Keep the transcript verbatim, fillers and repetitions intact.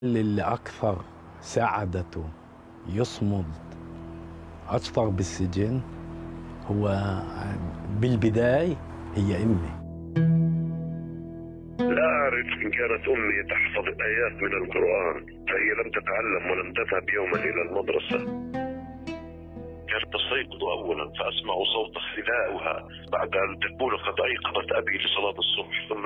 اللي أكثر ساعدته يصمد أكثر بالسجن هو بالبداية هي أمي. لا أعرف إن كانت أمي تحفظ آيات من القرآن، فهي لم تتعلم ولم تذهب يوما إلى المدرسة. كانت تستيقظ أولا فأسمع صوت خذائها بعد أن تقول قد أيقظت أبي لصلاة الصبح، ثم